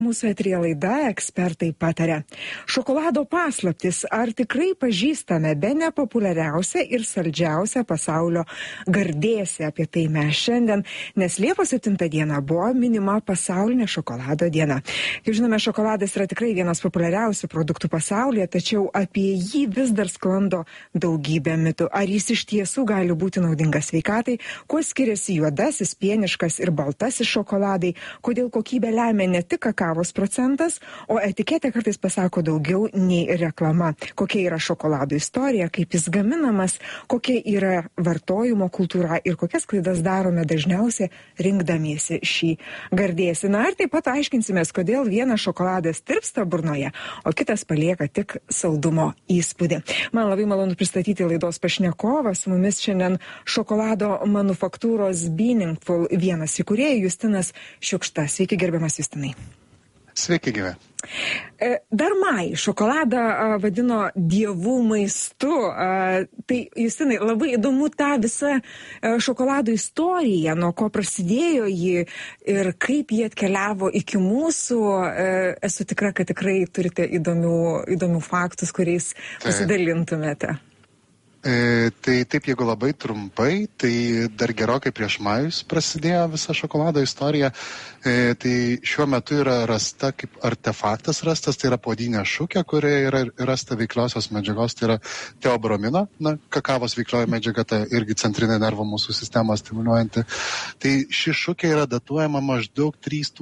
Mūsų eteryje laida Ekspertai pataria. Šokolado paslaptis. Ar tikrai pažįstame bene populiariausią ir saldžiausią pasaulio gardėsį? Apie tai mes šiandien, nes Liepos 7 diena buvo minima pasaulinė šokolado diena. Kaip žinome, šokoladas yra tikrai vienas populiariausių produktų pasaulyje, tačiau apie jį vis dar sklando daugybė mitų. Ar jis iš tiesų gali būti naudingas sveikatai? Kuo skiriasi juodasis, pieniškas ir baltasis šokoladai? Kodėl kokybė lemia ne tik kakavos procentas, o etiketė kartais pasako daugiau nei reklama. Kokia yra šokolado istorija, kaip jis gaminamas, kokia yra vartojimo kultūra ir kokias klaidas darome dažniausiai rinkdamiesi šį gardėsį. Na ir taip pat aiškinsimės, kodėl vienas šokoladas tirpsta burnoje, o kitas palieka tik saldumo įspūdį. Man labai malonu pristatyti laidos pašnekovą. Su mumis šiandien šokolado manufaktūros Beaningful vienas įkūrėjų Justinas Šiukšta. Sveiki, gerbiamas Justinai. Sveiki, gyve. Dar šokoladą vadino dievų maistu. Tai, Justinai, labai įdomu ta visa šokolado istorija, nuo ko prasidėjo ji ir kaip jie atkeliavo iki mūsų. Esu tikra, kad tikrai turite įdomių faktus, kuriais pasidalintumėte. Tai taip, jeigu labai trumpai, tai dar gerokai prieš Majus prasidėjo visa šokolado istorija. Tai šiuo metu yra rasta kaip artefaktas rastas, tai yra puodinė šukė, kurioje yra rasta veikliosios medžiagos, tai yra teobromino, kakavos veiklioji medžiaga, tai irgi centrinė nervų mūsų sistemą stimuliuojanti. Tai ši šukė yra datuojama maždaug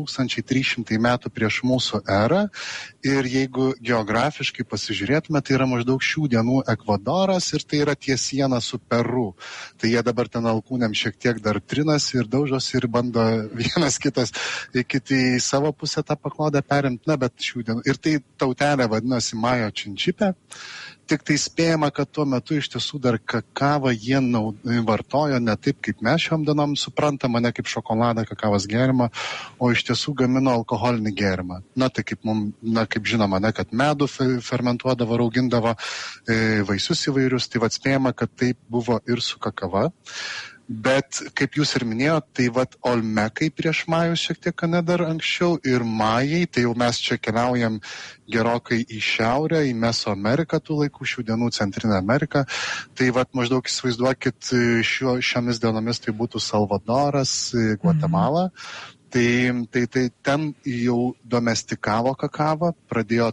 3300 metų prieš mūsų erą ir jeigu geografiškai pasižiūrėtume, tai yra maždaug šių dienų Ekvadoras ir tai yra ties siena su Peru. Tai jie dabar ten alkūnėm šiek tiek dar trinasi ir daužosi ir bando vienas kitas kiti į savo pusę tą paklodę perimti, bet šių dienų. Ir tai tautelė vadinosi Majo Činčipė. Tik tai spėjama, kad tuo metu iš tiesų dar kakavą jie vartojo ne taip, kaip mes šiom dienom suprantama, ne kaip šokoladą, kakavos gėrimą, o iš tiesų gamino alkoholinį gėrimą. Tai kaip žinoma, kad medų fermentuodavo, raugindavo vaisius įvairius, tai spėjama, kad taip buvo ir su kakava. Bet, kaip jūs ir minėjote, tai olmekai prieš Majus šiek tiek, ne dar anksčiau, ir Majai, tai jau mes čia keliaujam gerokai į šiaurę, į Mesoameriką tų laikų, šių dienų Centrinę Ameriką. Tai maždaug įsivaizduokit, šiomis dienomis tai būtų Salvadoras, Gvatemala. Tai ten jau domestikavo kakavą, pradėjo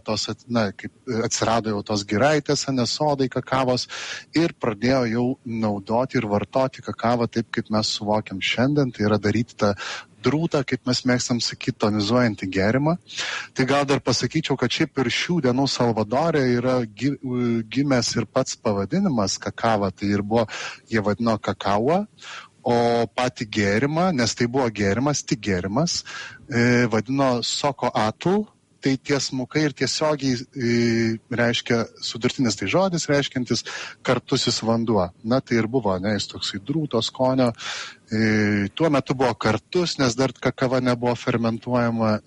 atsirado jau tos giraitės, sodai kakavos ir pradėjo jau naudoti ir vartoti kakavą taip, kaip mes suvokiam šiandien, tai yra daryti tą drūtą, kaip mes mėgstam sakyti, tonizuojantį gėrimą. Tai gal dar pasakyčiau, kad šiaip ir šių dienų Salvadore yra gimęs ir pats pavadinimas kakava, tai ir buvo, jie vadino kakava. O patį gėrimą, nes tai buvo gėrimas, tik gėrimas, vadino soko atl, tai tiesmukai ir tiesiogiai reiškia sudurtinis tai žodis, reiškiantis kartusis vanduo. Tai ir buvo, jis toksai drūto skonio. Tuo metu buvo kartus, nes dar kakava nebuvo fermentuojama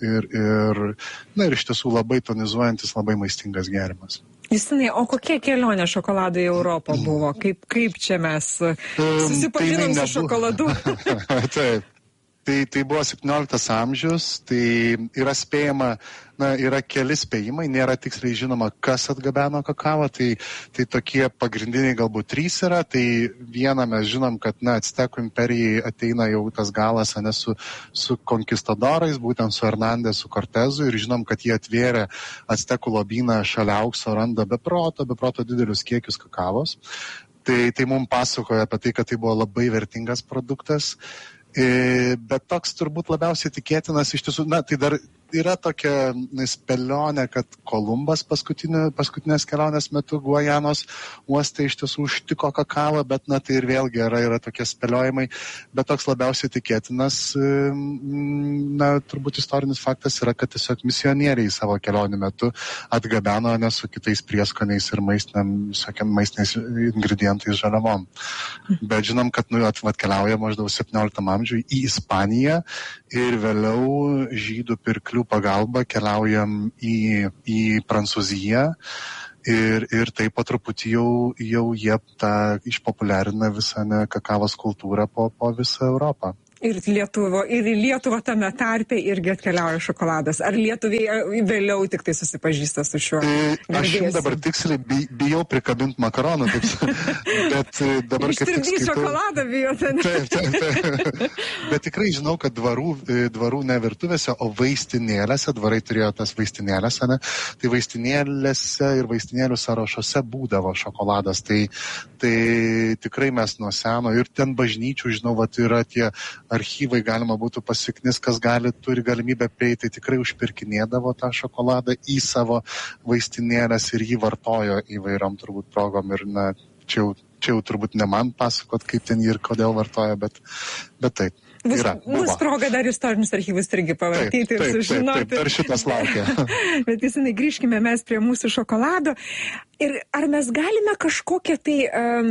ir iš tiesų labai tonizuojantis, labai maistingas gėrimas. Justinai, o kokia kelionė šokolado į Europą buvo? Kaip čia mes susipažinom su šokoladu? Taip. Tai buvo 17 amžius, tai yra spėjama, yra keli spėjimai, nėra tiksliai žinoma, kas atgabeno kakavą, tai tokie pagrindiniai galbūt 3 yra, tai vieną mes žinom, kad Actekų imperijai ateina jau tas galas su konkistadorais, būtent su Hernandesu Cortezu ir žinom, kad jie atvėrė Actekų lobyną šalia aukso, randa beproto didelius kiekius kakavos. Tai mums pasakoja apie tai, kad tai buvo labai vertingas produktas. Bet toks turbūt labiausiai tikėtinas iš tiesų, tai dar yra tokia spėlionė, kad Kolumbas paskutinės kelionės metu Guajanos uoste iš tiesų užtiko kakavą, bet tai ir vėlgi yra tokie spėliojimai, bet toks labiausiai tikėtinas, turbūt istorinis faktas yra, kad tiesiog misionieriai savo kelionių metu atgabeno su kitais prieskoniais ir maistiniais ingredientais žaliavom. Bet žinom, kad atkeliauja maždaug 17 amžiui į Ispaniją ir vėliau žydų pirklių pagalba keliaujam į Prancūziją ir taip po truputį jau jie tą išpopuliarina visą kakavos kultūrą po visą Europą. Ir į Lietuvą tame tarpe irgi atkeliauja šokoladas. Ar lietuviai vėliau tik tai susipažįsta su šiuo gardėsiu? Aš jums dabar tiksliai bijau prikabinti makaronų, bet dabar kaip tik skaitau. Ištirpdyti šokoladą bijote, ne? Taip. Bet tikrai žinau, kad dvarų ne virtuvėse, o vaistinėlėse, dvarai turėjo tas vaistinėlėse, ne? Tai vaistinėlėse ir vaistinėlių sąrašuose būdavo šokoladas. Tai tikrai mes nuo seno ir ten bažnyčių, žinau, yra tie archyvai, galima būtų pasiknis, kas turi galimybę prieiti, tai tikrai užpirkinėdavo tą šokoladą į savo vaistinėlės ir jį vartojo įvairiom turbūt progom ir čia jau turbūt ne man pasakot, kaip ten jį ir kodėl vartoja, bet taip. Bus proga dar istorinius archyvus irgi pavartyti ir sužinoti. Taip, dar šitas laukia. Bet Justinai, grįžkime mes prie mūsų šokolado. Ir ar mes galime kažkokią tai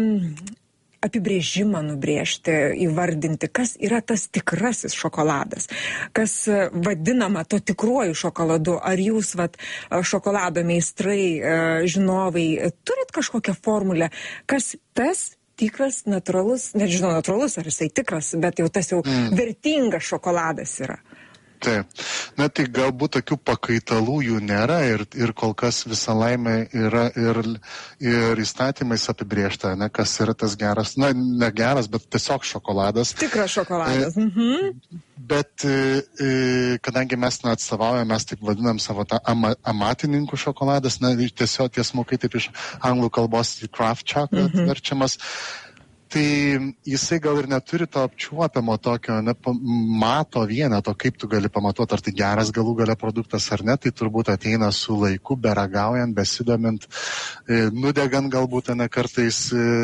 apibrėžimą nubrėžti, įvardinti, kas yra tas tikrasis šokoladas, kas vadinama to tikruoju šokoladu, ar jūs, šokolado meistrai, žinovai, turit kažkokią formulę, kas tas tikras, natūralus, nežinau, natūralus, ar jisai tikras, bet jau tas jau vertingas šokoladas yra? Taip. Tai galbūt tokių pakaitalų jų nėra ir kol kas visą laimę yra ir įstatymais apibrėžta, kas yra tas geras, ne geras, bet tiesiog šokoladas. Tikras šokoladas. Bet kadangi mes atstovaujame, mes taip vadinam savo tą amatininkų šokoladas, tiesiog tiesmukai taip iš anglų kalbos craft chocolate verčiamas. Tai jisai gal ir neturi to apčiuopiamo tokio, mato vieneto, kaip tu gali pamatuoti, ar tai geras galų gale produktas ar ne, tai turbūt ateina su laiku, beragaujant, besidomint, nudegant galbūt, kartais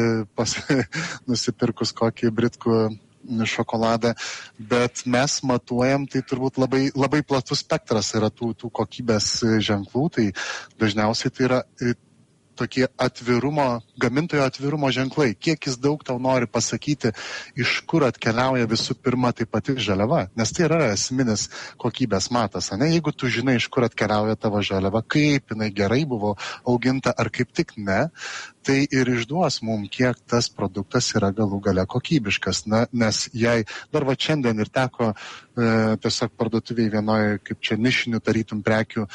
nusipirkus kokį britkų šokoladą, bet mes matuojam, tai turbūt labai, labai platus spektras yra tų kokybės ženklų, tai dažniausiai tai yra tokie gamintojo atvirumo ženklai. Kiek jis daug tau nori pasakyti, iš kur atkeliauja visų pirma tai pati žaliava. Nes tai yra esminis kokybės matas. Jeigu tu žinai, iš kur atkeliauja tavo žaliava, kaip jinai gerai buvo auginta ar kaip tik ne, tai ir išduos mums, kiek tas produktas yra galų gale kokybiškas. Nes jei dar šiandien ir teko tiesiog parduotuviai vienoje, kaip čia nišinių tarytum prekių,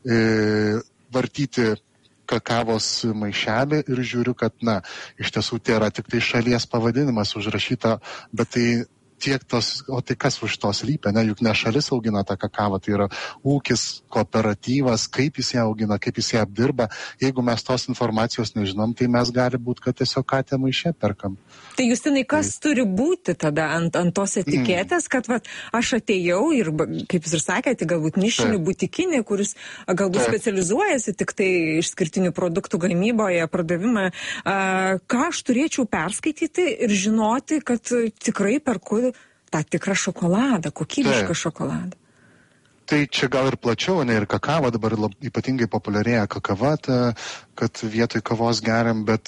vartyti kakavos maišelį ir žiūriu, kad, iš tiesų tai yra tik tai šalies pavadinimas užrašyta, bet tai o tai kas už to slypia, juk ne šalis augina tą kakavą, tai yra ūkis, kooperatyvas, kaip jis ją augina, kaip jis ją apdirba. Jeigu mes tos informacijos nežinom, tai mes gali būti, kad tiesiog katę maiše perkam. Tai Justinai, kas turi būti tada ant tos etiketės, kad aš atėjau ir, kaip jūs ir sakėte, galbūt nišinį butikinį, kuris galbūt specializuojasi tik tai išskirtinių produktų gamyboje, pardavimą, ką aš turėčiau perskaityti ir žinoti, kad tikrai perku tą tikrą šokoladą, kokybišką šokoladą. Tai čia gal ir plačiau, ir kakava dabar ypatingai populiarėja kakava, kad vietoj kavos geriam, bet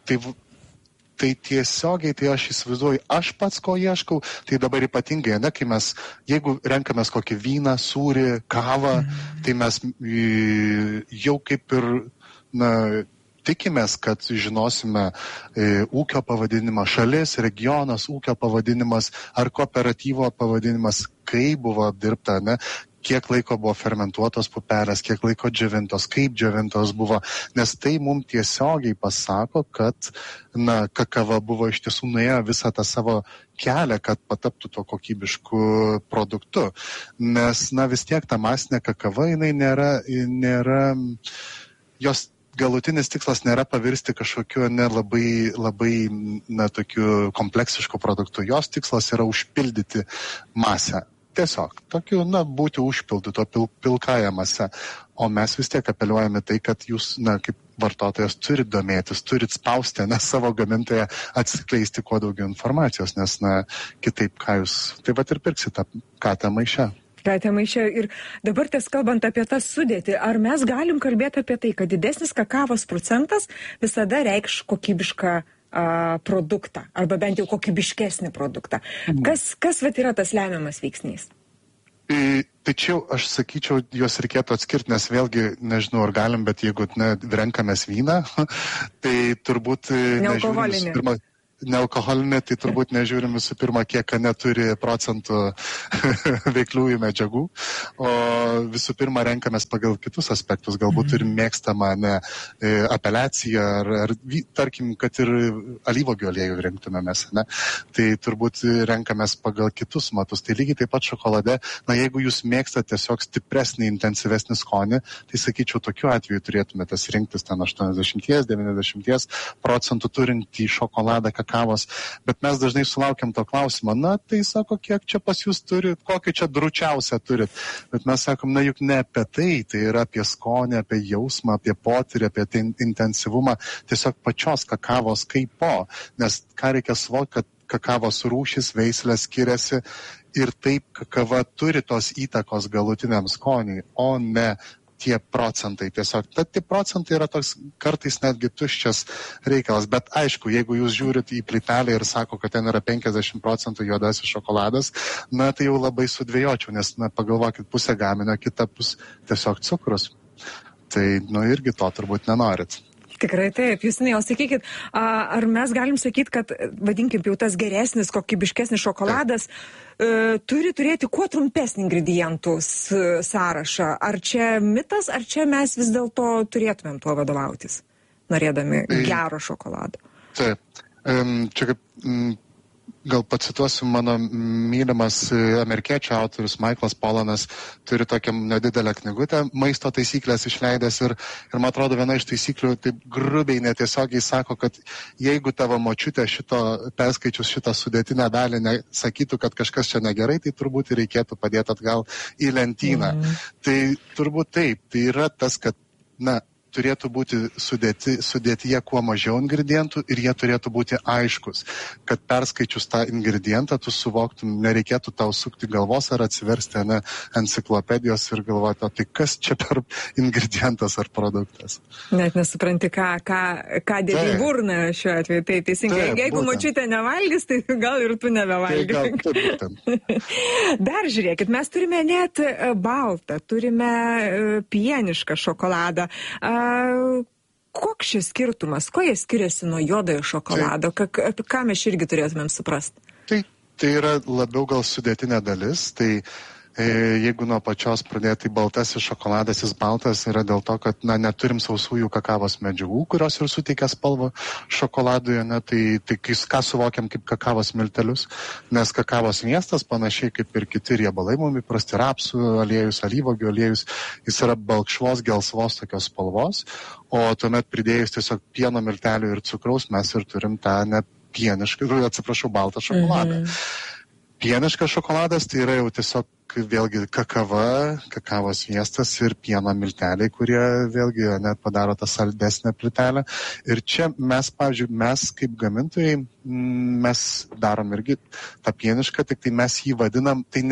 tai tiesiogiai, tai aš įsivaizduoju, aš pats ko ieškau, tai dabar ypatingai, kai mes, jeigu renkamės kokį vyną, sūrį, kavą, tai mes jau kaip ir, tikimės, kad žinosime ūkio pavadinimą, šalis, regionas, ūkio pavadinimas ar kooperatyvo pavadinimas, kaip buvo apdirbta, kiek laiko buvo fermentuotos pupelės, kiek laiko džiovintos, kaip džiovintos buvo, nes tai mums tiesiogiai pasako, kad kakava buvo iš tiesų nuėjo visą tą savo kelią, kad pataptų to kokybišku produktu, nes vis tiek ta masinė kakava, jinai nėra jos galutinis tikslas nėra pavirsti kažkokiu labai tokiu kompleksišku produktu. Jos tikslas yra užpildyti masę. Tiesiog, tokiu, būti užpildyto pilkąją masę. O mes vis tiek apeliuojame tai, kad jūs, kaip vartotojas, turit domėtis, turit spausti, savo gamintoje atskleisti kuo daugiau informacijos, nes, kitaip ką jūs, taip ir pirksite katę maiše. Ir dabar kalbant apie tą sudėtį, ar mes galim kalbėti apie tai, kad didesnis kakavos procentas visada reikš kokybišką produktą, arba bent jau kokybiškesnį produktą. Kas yra tas lemiamas veiksnys? Tačiau aš sakyčiau, juos reikėtų atskirti, nes vėlgi, nežinau, ar galim, bet jeigu renkamės vyną, tai turbūt... Nealkoholinį. nealkoholinė, tai turbūt nežiūrim visų pirma, kiek neturi procentų veikliųjų medžiagų, o visų pirma renkamės pagal kitus aspektus, galbūt turim mėgstamą apeliaciją ar tarkim, kad ir alyvuogių aliejų rinktumėmės, ne? Tai turbūt renkamės pagal kitus matus. Tai lygiai taip pat šokolade, jeigu jūs mėgstate tiesiog stipresnį, intensyvesnį skonį, tai sakyčiau, tokiu atveju turėtumėte rinktis ten 80-90% procentų turintį šokoladą, kakavos, bet mes dažnai sulaukiam to klausimo, tai sako, kiek čia pas jūs turit, kokį čia dručiausią turit, bet mes sakom, juk ne apie tai yra apie skonį, apie jausmą, apie potyrį, apie intensyvumą, tiesiog pačios kakavos kaipo, nes ką reikia suvokti, kad kakavos rūšis, veislės skiriasi ir taip kakava turi tos įtakos galutiniam skoniui, o ne tie procentai. Tiesiog, tie procentai yra toks kartais netgi tuščias reikalas, bet aišku, jeigu jūs žiūrit į plytelę ir sako, kad ten yra 50% juodasis šokoladas, tai jau labai sudvėjočiau, nes pagalvokit, pusę gaminio, kita pusė tiesiog cukrus. Tai, irgi to turbūt nenorit. Tikrai taip. Justinai, o sakykit, ar mes galim sakyti, kad, vadinkim, jau tas geresnis, kokybiškesnis šokoladas turi turėti kuo trumpesnį ingredientų sąrašą? Ar čia mitas, ar čia mes vis dėlto turėtumėm tuo vadovautis, norėdami gero šokolado? Taip. Čia kaip gal pacituosiu, mano mylimas amerikiečių autorius Michaelas Pollanas turi tokią nedidelę knygutę maisto taisyklės išleidęs ir man atrodo viena iš taisyklių taip grubiai netiesiogiai sako, kad jeigu tavo močiutė perskaičius šitą sudėtinę dalį sakytų, kad kažkas čia negerai, tai turbūt reikėtų padėti atgal į lentyną. Tai turbūt taip, tai yra tas, kad turėtų būti sudėtyje kuo mažiau ingredientų ir jie turėtų būti aiškus, kad perskaičius tą ingredientą tu suvoktum, nereikėtų tau sukti galvos ar atsiversti enciklopedijos ir galvoti, tai kas čia per ingredientas ar produktas. Net nesupranti, ką dėti į burną šiuo atveju. Tai teisingai, jeigu močiutė nevalgys, tai gal ir tu nebevalgys. Dar žiūrėkit, mes turime net baltą, turime pienišką šokoladą. Koks šis skirtumas? Kuo jie skiriasi nuo juodojo šokolado? Ką mes irgi turėtumėm suprasti? Tai yra labiau gal sudėtinė dalis. Tai jeigu nuo pačios pradėti, baltasis šokoladas, jis baltas yra dėl to, kad neturim sausųjų kakavos medžiagų, kurios ir suteikia spalvą šokoladui, tai ką suvokiam kaip kakavos miltelius, nes kakavos miestas, panašiai kaip ir kiti riebalai, mums įprasti rapsų aliejus, alyvuogių aliejus, jis yra balkšvos, gelsvos tokios spalvos, o tuomet pridėjus tiesiog pieno miltelių ir cukraus, mes ir turim tą baltą šokoladą. Pieniškas šokoladas tai yra jau tiesiog vėlgi kakavos sviestas ir pieno milteliai, kurie vėlgi net padaro tą saldesnę plytelę. Ir čia mes, pavyzdžiui, mes kaip gamintojai, mes darom irgi tą pienišką, tik tai mes jį vadinam, tai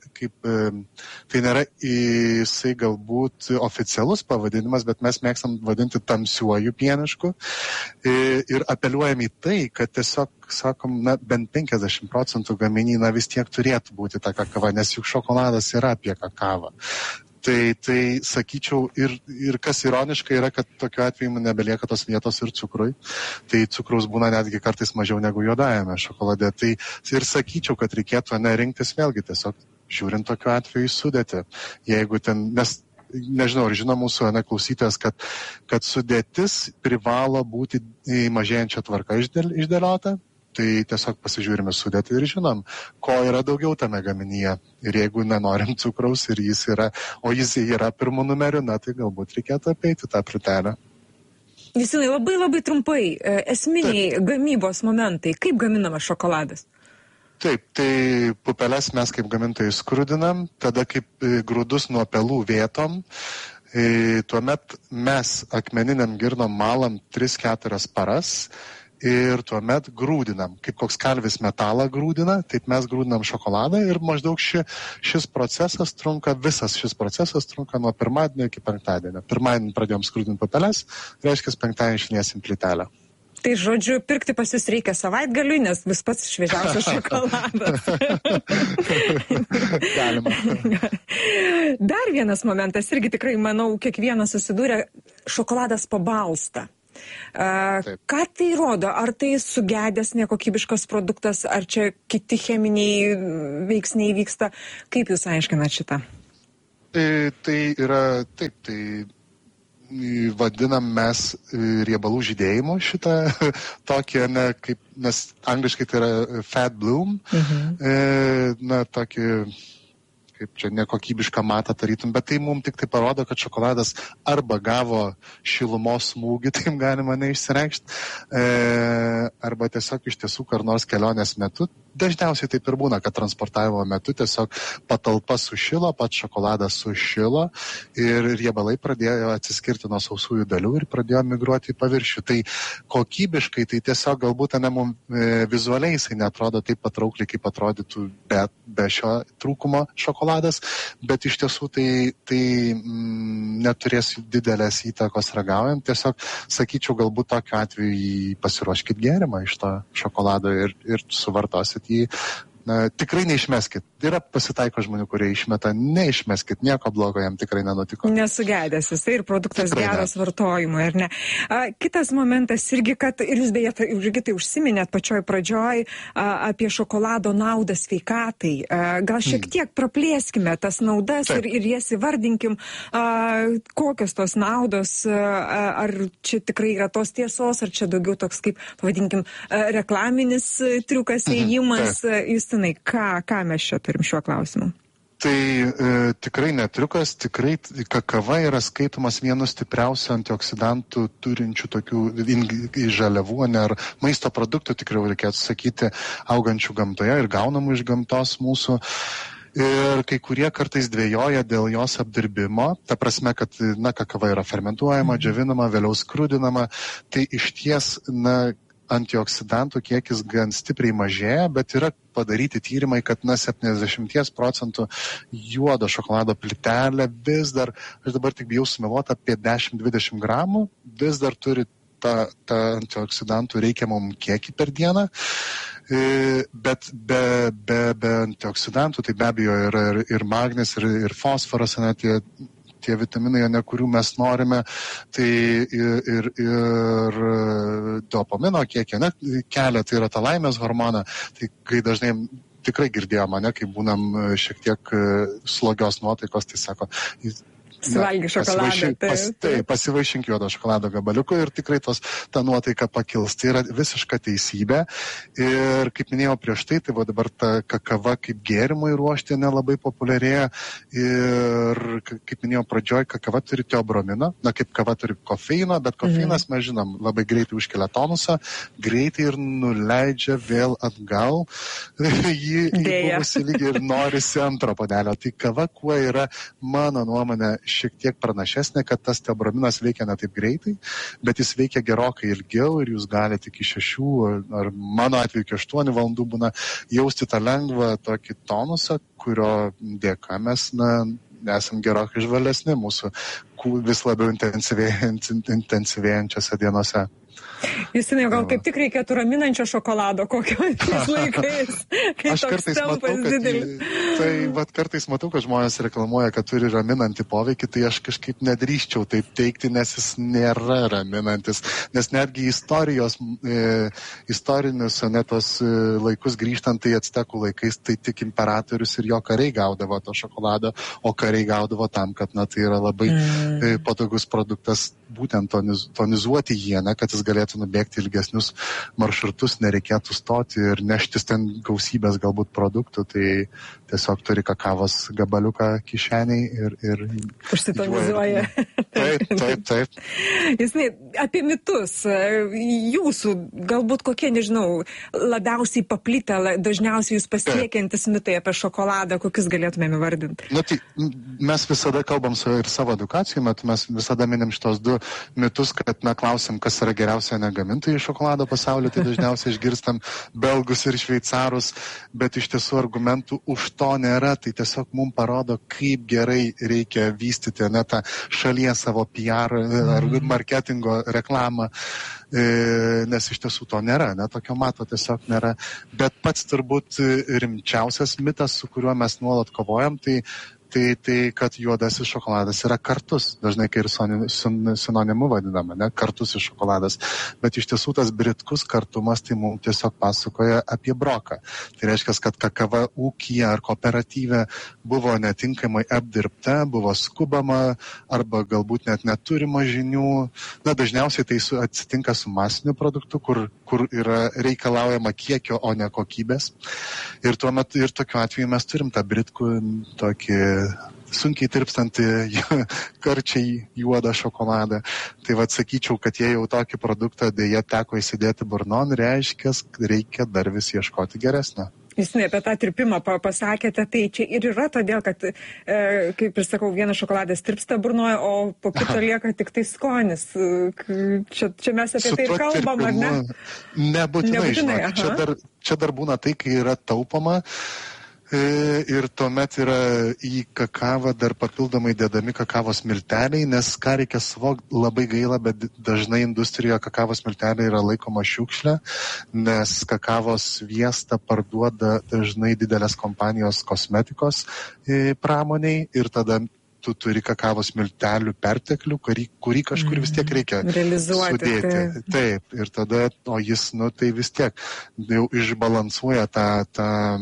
nėra jisai galbūt oficialus pavadinimas, bet mes mėgstam vadinti tamsiuoju pienišku ir apeliuojam į tai, kad tiesiog, sakom, bent 50% gaminy vis tiek turėtų būti ta kakava, nes juk šokoladas yra apie kakavą. Tai sakyčiau, ir kas ironiška yra, kad tokiu atveju nebelieka tos vietos ir cukrui. Tai cukraus būna netgi kartais mažiau negu juodajame šokolade. Tai ir sakyčiau, kad reikėtų rinktis vėlgi tiesiog žiūrint tokiu atveju sudėti. Jeigu ten, nes nežinau, ar žino mūsų klausytojas, kad sudėtis privalo būti į mažėjančią tvarką išdėliota. Tai tiesiog pasižiūrime sudėtį ir žinom, ko yra daugiau tame gaminyje. Ir jeigu nenorim cukraus ir jis yra pirmu numeriu, tai galbūt reikėtų apeiti tą plytelę. Justinai, labai trumpai, esminiai gamybos momentai, kaip gaminamas šokoladas? Taip, tai pupeles mes kaip gamintojai skrudinam, tada kaip grūdus nuo pelų vietom. Tuomet mes akmeniniam girnom malam 3-4 paras. Ir tuomet grūdinam, kaip koks kalvis metalą grūdina, taip mes grūdinam šokoladą ir maždaug visas šis procesas trunka nuo pirmadienio iki penktadienio. Pirmadienį pradėjom skrūdinti pupeles, reiškia penktadienį išniesim plytelę. Tai žodžiu, pirkti pas jūs reikia savaitgaliui, nes vis pats šviežiausias šokoladas. Galima. Dar vienas momentas, irgi tikrai, manau, kiekvienas susidūrė, šokoladas pabalsta. Ką tai rodo? Ar tai sugedęs nekokybiškas produktas, ar čia kiti cheminiai veiksniai vyksta? Kaip jūs aiškinat šitą? Tai yra, taip, tai vadinam mes riebalų žydėjimu šitą tokį, kaip, nes angliškai tai yra fat bloom, tokį, kaip čia nekokybišką matą tarytum, bet tai mums tik tai parodo, kad šokoladas arba gavo šilumos smūgį, taip galima neišsireikšti, arba tiesiog iš tiesų kar nors kelionės metu. Dažniausiai taip ir būna, kad transportavimo metu tiesiog patalpa sušilo, pats šokoladas sušilo ir riebalai pradėjo atsiskirti nuo sausųjų dalių ir pradėjo migruoti į paviršių. Tai kokybiškai, tai tiesiog galbūt mums vizualiai jisai neatrodo taip patraukliai, kaip atrodytų be šio trūkumo šokoladas, bet iš tiesų tai neturės didelės įtakos ragaujant. Tiesiog sakyčiau, galbūt tokiu atveju pasiruoškit gėrimą iš to šokolado ir suvartosit jį. Tikrai neišmeskit. Yra pasitaiko žmonių, kurie išmeta, neišmeskit, nieko blogo jam tikrai nenutiko. Nesugedęs jisai ir produktas tikrai geras vartojimui, ar ne? Kitas momentas irgi, kad ir jūs beje irgi tai užsiminėt pačioj pradžioj apie šokolado naudą sveikatai. Gal šiek tiek praplėskime tas naudas ir jas įvardinkim, kokios tos naudos, ar čia tikrai yra tos tiesos, ar čia daugiau toks kaip, pavadinkim, reklaminis triukas, ėjimas. Justinai, ką mes čia turim šiuo klausimu? Tai tikrai netriukas, tikrai kakava yra skaitomas vienu stipriausių antioksidantų turinčių tokių žaliavų, ar maisto produktų, tikriau reikėtų sakyti, augančių gamtoje ir gaunamų iš gamtos mūsų. Ir kai kurie kartais dvejoja dėl jos apdirbimo, ta prasme, kad kakava yra fermentuojama, džiovinama, vėliau skrudinama, tai iš ties, antioksidantų kiekis gan stipriai mažėja, bet yra padaryti tyrimai, kad 70% juodo šokolado plytelė vis dar, aš dabar tik bijau sumeluoti, apie 10-20 gramų, vis dar turi tą antioksidantų reikiamam kiekį per dieną. Bet be antioksidantų, tai be abejo yra ir magnis, ir fosforas, tie vitaminai, kurių mes norime, tai ir dopamino kiekį kelia, tai yra ta laimės hormoną, tai kai dažnai tikrai girdėjome, kai būnam šiek tiek slogios nuotaikos, tai sako, suvalgy šokoladą. Pasivaišink juodo šokolado gabaliuku ir tikrai ta nuotaika pakils. Tai yra visiška teisybė. Ir kaip minėjau prieš tai dabar ta kakava kaip gėrimui ruošti nelabai populiarėja. Ir kaip minėjau pradžioj, kakava turi teobromino, kaip kava turi kofeino, bet kofeinas, mes žinom, labai greitai užkelia tonusą, greitai ir nuleidžia vėl atgal jį į buvusį lygį ir norisi antro puodelio. Tai kava kuo yra, mano nuomonė, šiek tiek pranašesnė, kad tas teobrominas veikia ne taip greitai, bet jis veikia gerokai ilgiau ir jūs galite iki 6 ar mano atveju iki 8 valandų būna jausti tą lengvą tokį tonusą, kurio dėka mes esam gerokai žvalesni mūsų vis labiau intensyvėjančiose dienose. Justinai, gal kaip tik reikėtų raminančio šokolado kokio tais laikais, kai toks tempas didelis. Kartais matau, kad žmonės reklamuoja, kad turi raminantį poveikį, tai aš kažkaip nedrįščiau taip teikti, nes jis nėra raminantis. Nes netgi istorinius tos laikus grįžtant, tai actekų laikais, tai tik imperatorius ir jo kariai gaudavo to šokolado, o kariai gaudavo tam, kad tai yra labai patogus produktas būtent tonizuoti jį, kad jis galėtų nubėgti ilgesnius maršrutus, nereikėtų stoti ir neštis ten gausybės galbūt produktų, tai tiesiog turi kakavos gabaliuką kišeniai ir užsitonizuoja. Taip. Justinai, apie mitus, jūsų galbūt kokie, nežinau, labiausiai paplitę, dažniausiai jūs pasiekiantis mitai apie šokoladą, kokius galėtumėm įvardinti? Tai mes visada kalbam ir savo edukacijų metu, mes visada minim šitos 2 mitus, kad klausim, kas yra geriausia negamintojai šokolado pasaulyje, tai dažniausiai išgirstam belgus ir šveicarus, bet iš tiesų argumentų už to nėra, tai tiesiog mums parodo, kaip gerai reikia vystyti tą šalies savo PR ar marketingo reklamą, nes iš tiesų to nėra, tokio mato tiesiog nėra. Bet pats turbūt rimčiausias mitas, su kuriuo mes nuolat kovojam, tai tai kad juodasis šokoladas yra kartus, dažnai kai ir sinonimu vadinama, ne, kartusis šokoladas, bet iš tiesų tas britkus kartumas tai mums tiesiog pasakoja apie broką. Tai reiškia, kad kakava ūkyje ar kooperatyve buvo netinkamai apdirbta, buvo skubama arba galbūt net neturima žinių. Na, dažniausiai tai atsitinka su masiniu produktu, kur yra reikalaujama kiekio, o ne kokybės. Ir tuo metu ir tokiu atveju mes turim tą britkų tokį sunkiai tirpstantį karčiai juodą šokoladą. Tai sakyčiau, kad jie jau tokį produktą dėja teko įsidėti burnon, reiškia, reikia dar vis ieškoti geresnio. Jūs apie tą tirpimą pasakėte, tai čia ir yra todėl, kad, kaip ir sakau, vienas šokoladas tirpsta burnoje, o po kito lieka tik tai skonis. Čia mes apie tai kalbam, ar ne? Nebūtinai, žinok. Čia dar būna tai, kai yra taupoma. Ir tuomet yra į kakavą dar papildomai dedami kakavos milteliai, nes ką reikia suvokti, labai gaila, bet dažnai industrijoje kakavos milteliai yra laikoma šiukšlė, nes kakavos sviestą parduoda dažnai didelės kompanijos kosmetikos pramoniai ir tada tu turi kakavos miltelių perteklių, kurį kažkur vis tiek reikia sudėti. Taip, ir tada, o jis, tai vis tiek jau išbalansuoja tą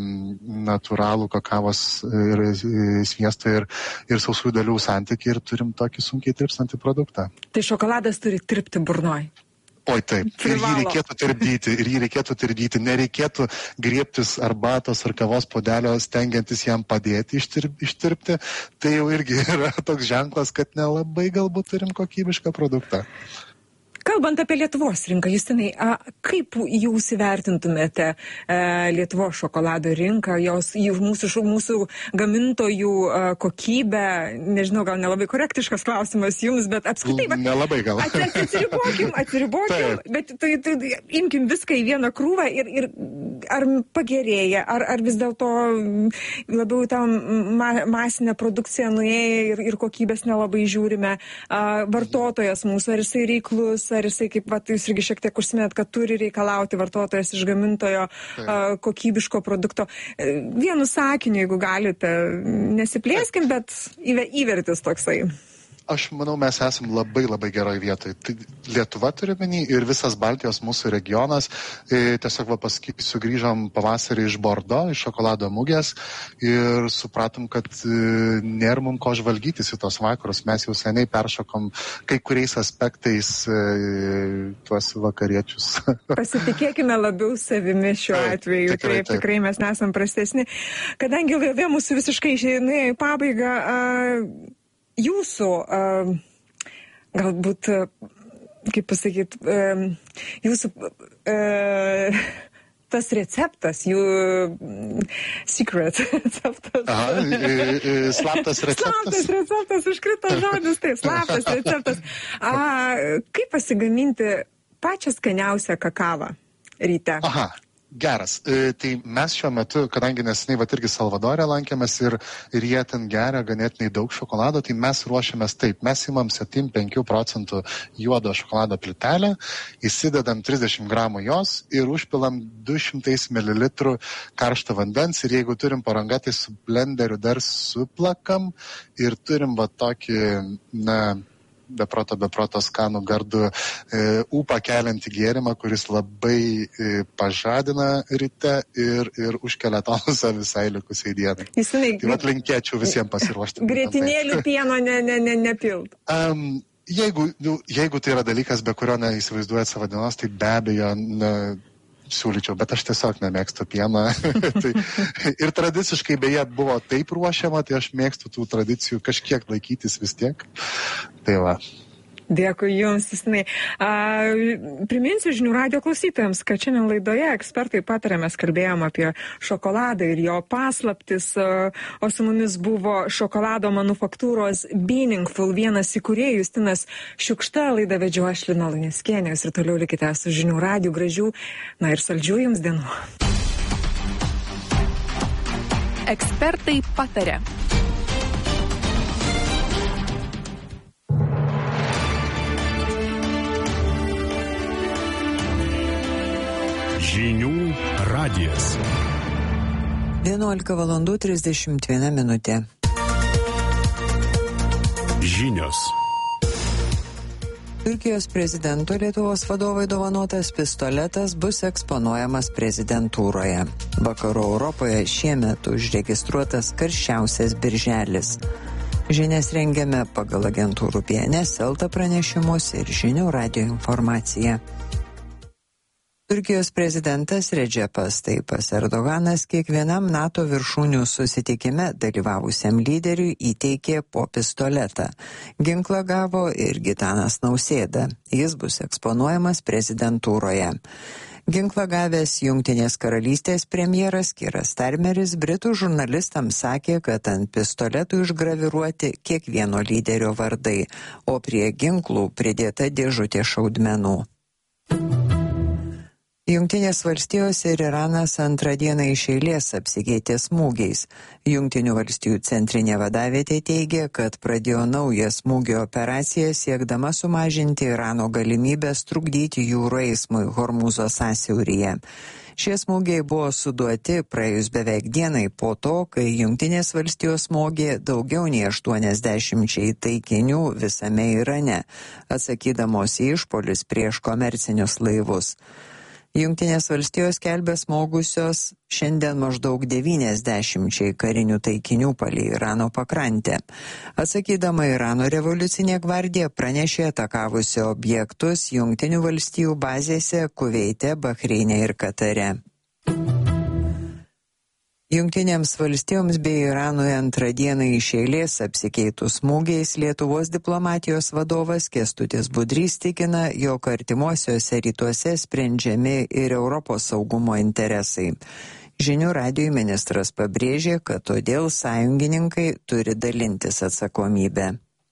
natūralų kakavos ir sviestą ir sausų dalių santykį ir turim tokį sunkiai tirpstantį produktą. Tai šokoladas turi tirpti burnoj. Oi taip, ir jį reikėtų tirpdyti, nereikėtų griebtis arbatos ar kavos puodelio, stengiantis jam padėti ištirpti, tai jau irgi yra toks ženklas, kad nelabai galbūt turim kokybišką produktą. Kalbant apie Lietuvos rinką, Justinai, kaip jūs įvertintumėte Lietuvos šokolado rinką, mūsų gamintojų kokybę, nežinau, gal nelabai korektiškas klausimas jums, bet apskritai... Nelabai gal. Atsiribokim, bet tai imkim viską į vieną krūvą ir ar pagerėja, ar vis dėlto labiau tą masinę produkciją nuėję ir kokybės nelabai žiūrime, vartotojas mūsų, ar jisai reiklus, ar jisai, kaip jūs irgi šiek tiek užsiminėt, kad turi reikalauti vartotojas iš gamintojo kokybiško produkto. Vienu sakiniu, jeigu galite, nesiplėskim, bet įvertis toksai. Aš manau, mes esam labai labai geroj vietoj. Tai Lietuva turi menį ir visas Baltijos mūsų regionas. Tiesiog sugrįžom pavasarį iš Bordo, iš šokolado mugės ir supratom, kad nėra mums ko žvalgytis į tos vakarus. Mes jau seniai peršokom kai kuriais aspektais tuos vakariečius. Pasitikėkime labiau savimi šiuo atveju. Tikrai mes nesam prastesni. Kadangi laivė mūsų visiškai išėjo į pabaigą, jūsų, galbūt, kaip pasakyti, jūsų tas receptas, secret receptas. Slaptas receptas. Slaptas receptas, užkrito žodis, tai slaptas receptas. Kaip pasigaminti pačią skaniausią kakavą ryte? Aha. Geras. Tai mes šiuo metu, kadangi neseniai irgi Salvadore lankėmės ir jie ten geria ganėtinai daug šokolado, tai mes ruošiamės taip. Mes imam 7-5% juodo šokolado plytelę, įsidedam 30 gramų jos ir užpilam 200 ml karšto vandens ir jeigu turim parangą, tai su blenderiu dar suplakam ir turim tokį, beproto skanų gardų ūpą keliantį gėrimą, kuris labai pažadina ryte ir užkelia tonusą visai likusiai dienai. Tai linkėčiau visiems pasiruošti. Grietinėlių pieno nepilt. Jeigu tai yra dalykas, be kurio neįsivaizduojat savo dienos, tai be abejo siūlyčiau, bet aš tiesiog nemėgstu pieną. Ir tradiciškai beje buvo taip ruošiama, tai aš mėgstu tų tradicijų kažkiek laikytis vis tiek. Tai va. Dėkui Jums, Justinai. Priminsiu žinių radijo klausytojams, kad šiandien laidoje ekspertai patarė, mes kalbėjom apie šokoladą ir jo paslaptis, o su mumis buvo šokolado manufaktūros Beaningful vienas įkūrėjų Justinas Šiukšta, laidą vedžiau aš Lina Luneckienė, ir toliau likite su žinių radiju, gražių, ir saldžių Jums dienų. Ekspertai patarė. Žinių radijas. 11:31. Žinios. Turkijos prezidento Lietuvos vadovai dovanotas pistoletas bus eksponuojamas prezidentūroje. Vakarų Europoje šiemet užregistruotas karščiausias birželis. Žinias rengiame pagal agentūrų BNS, Elta pranešimus ir Žinių radijo informaciją. Turkijos prezidentas Redžepas Tayyipas Erdoganas kiekvienam NATO viršūnių susitikime dalyvavusiam lyderiui įteikė po pistoletą. Ginklą gavo ir Gitanas Nausėda. Jis bus eksponuojamas prezidentūroje. Ginklą gavęs Jungtinės karalystės premjeras Kieras Starmeris britų žurnalistams sakė, kad ant pistoletų išgraviruoti kiekvieno lyderio vardai, o prie ginklų pridėta dėžutė šaudmenų. Jungtinės valstijos ir Iranas antrą dieną iš eilės apsikeitė smūgiais. Jungtinių valstijų centrinė vadavietė teigia, kad pradėjo naują smūgio operaciją siekdama sumažinti Irano galimybės trukdyti jūrų eismui Hormūzo sąsiauryje. Šie smūgiai buvo suduoti praėjus beveik dienai po to, kai Jungtinės valstijos smogė daugiau nei 80 taikinių visame Irane, atsakydamos į išpuolius prieš komercinius laivus. Jungtinės valstijos skelbia smogusios šiandien maždaug 90 karinių taikinių palei Irano pakrantę. Atsakydama Irano revoliucinė gvardija pranešė atakavusi objektus Jungtinių valstijų bazėse Kuveite, Bahreine ir Katare. Jungtinėms valstijoms bei Iranui antrą dieną iš eilės apsikeitus smūgiais Lietuvos diplomatijos vadovas Kęstutis Budrys tikina, jog artimuosiuose rytuose sprendžiami ir Europos saugumo interesai. Žinių radijui ministras pabrėžė, kad todėl sąjungininkai turi dalintis atsakomybę.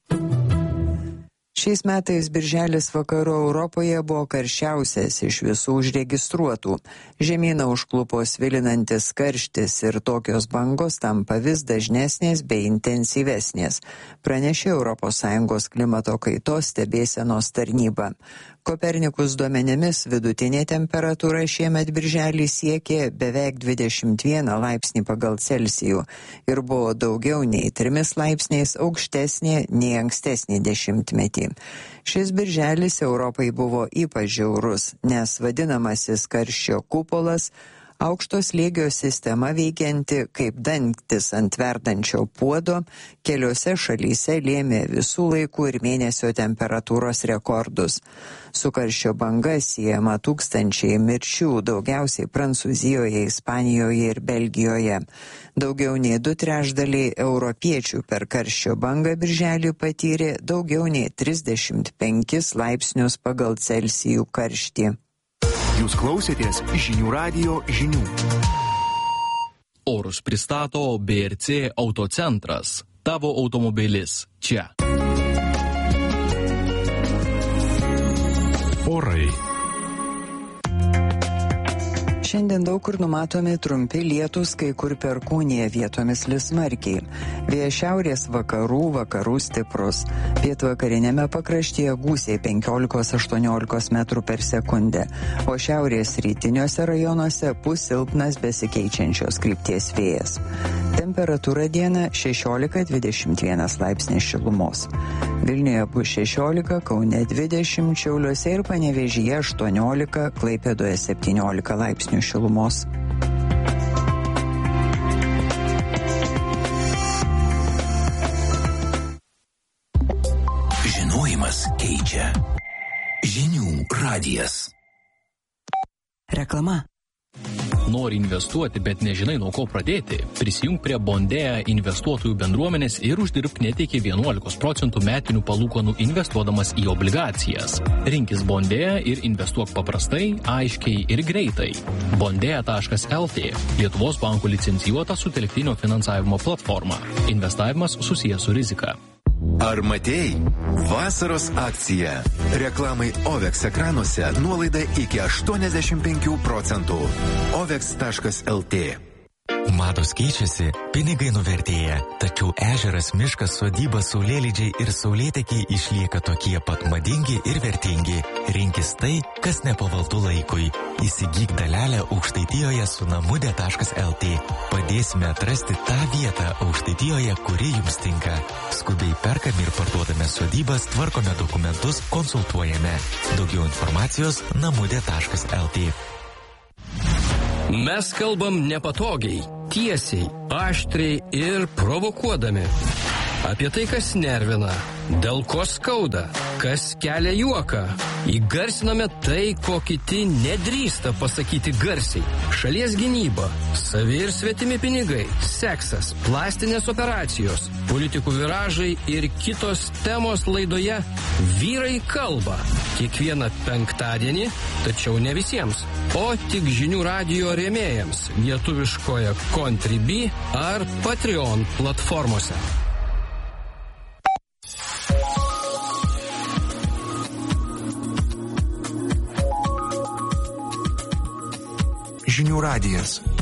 Šiais metais birželis vakarų Europoje buvo karščiausias iš visų užregistruotų. Žemyną užklupo svilinantis karštis ir tokios bangos tampa vis dažnesnės bei intensyvesnės, pranešė ES klimato kaitos stebėsenos tarnyba. Kopernikus duomenimis vidutinė temperatūra šiemet birželį siekė beveik 21 laipsnį pagal Celsijų ir buvo daugiau nei 3 laipsniais aukštesnė nei ankstesnį dešimtmetį. Šis birželis Europai buvo ypač žiaurus, nes vadinamasis karščio kupolas, aukšto slėgio sistema veikianti kaip dangtis ant verdančio puodo, keliose šalyse lėmė visų laikų ir mėnesio temperatūros rekordus. Su karščio banga siejama tūkstančiai mirčių, daugiausiai Prancūzijoje, Ispanijoje ir Belgijoje. Daugiau nei 2/3 europiečių per karščio bangą birželį patyrė daugiau nei 35 laipsnius pagal Celsijų karštį. Jūs klausėtės Žinių radijo žinių. Orus pristato BRC Autocentras. Tavo automobilis čia. Orai. Šiandien daug kur numatomi trumpi lietūs, kai kur perkūnija, vietomis lis smarkiai. Vėjas šiaurės vakarų stiprus. Pietvakarinėme pakraštyje gūsiai 15-18 metrų per sekundę, o šiaurės rytiniuose rajonuose pūs silpnas besikeičiančios krypties vėjas. Temperatūra dieną 16-21 laipsniai šilumos. Vilniuje bus 16, Kaune 20, Šiauliuose ir Panevėžyje 18, Klaipėdoje 17 laipsnių šilumos. Žinojimas keičia. Žinių radijas. Reklama. Nori investuoti, bet nežinai nuo ko pradėti? Prisijung prie Bondea investuotojų bendruomenės ir uždirbk net iki 11% metinių palūkanų investuodamas į obligacijas. Rinkis Bondea ir investuok paprastai, aiškiai ir greitai. Bondea.lt – Lietuvos bankų licencijuota sutelktinio finansavimo platforma. Investavimas susijęs su rizika. Ar matėjai? Vasaros akcija. Reklamai OVEX ekranuose nuolaida iki 85%. OVEX.lt Mados keičiasi, pinigai nuvertėja, tačiau ežeras, miškas, sodyba, saulėlydžiai ir saulėtekiai išlieka tokie pat madingi ir vertingi. Rinkis tai, kas nepavaldu laikui. Įsigyk dalelę Aukštaitijoje su namude.lt. Padėsime atrasti tą vietą Aukštaitijoje, kuri jums tinka. Skubiai perkame ir parduodame sodybas, tvarkome dokumentus, konsultuojame. Daugiau informacijos namude.lt. Mes kalbam nepatogiai, tiesiai, aštriai ir provokuodami. Apie tai, kas nervina, dėl ko skauda, kas kelia juoką. Įgarsiname tai, ko kiti nedrįsta pasakyti garsiai. Šalies gynyba, savi ir svetimi pinigai, seksas, plastinės operacijos, politikų viražai ir kitos temos laidoje Vyrai kalba. Kiekvieną penktadienį, tačiau ne visiems, o tik Žinių radijo rėmėjams lietuviškoje Contribui ar Patreon platformose. Žinių radijas.